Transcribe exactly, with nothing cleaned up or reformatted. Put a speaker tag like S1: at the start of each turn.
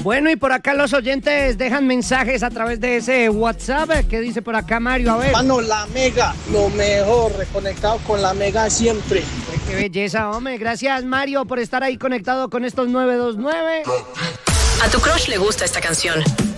S1: Bueno, y por acá los oyentes dejan mensajes a través de ese WhatsApp. ¿Qué dice por acá Mario? A ver.
S2: Mano, la Mega, lo mejor, reconectado con la Mega siempre.
S1: Ay, qué belleza, hombre. Gracias, Mario, por estar ahí conectado con estos nueve dos nueve.
S3: A tu crush le gusta esta canción.